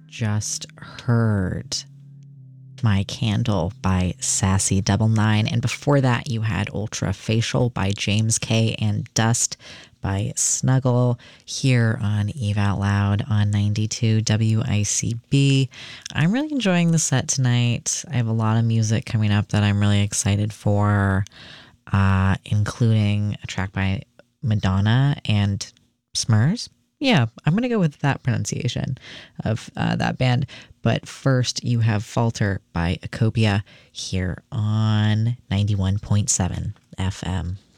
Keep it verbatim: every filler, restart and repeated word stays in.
just heard My Candle by Sassy Double Nine. And before that, you had Ultra Facial by James K and Dust by Snuggle here on Eve Out Loud on ninety-two W I C B. I'm really enjoying the set tonight. I have a lot of music coming up that I'm really excited for, uh, including a track by Madonna and Smurs. Yeah, I'm going to go with that pronunciation of uh, that band. But first, you have Falter by Acopia here on ninety-one point seven F M.